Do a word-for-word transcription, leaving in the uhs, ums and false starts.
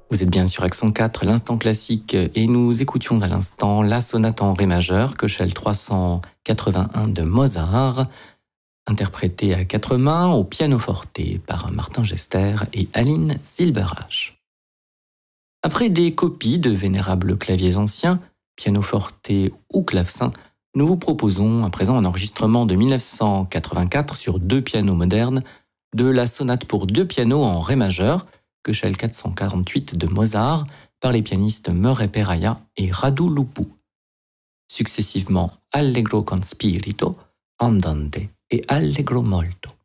Vous êtes bien sur Accent quatre, l'instant classique, et nous écoutions à l'instant la sonate en ré majeur, Köchel trois cent quatre-vingt-un de Mozart, interprétée à quatre mains au pianoforte par Martin Gester et Aline Silberach. Après des copies de vénérables claviers anciens, pianoforte ou clavecin, nous vous proposons à présent un enregistrement de mille neuf cent quatre-vingt-quatre sur deux pianos modernes de la sonate pour deux pianos en ré majeur, Köchel quatre cent quarante-huit de Mozart, par les pianistes Murray Perahia et Radu Lupu. Successivement Allegro con spirito, Andante et Allegro molto.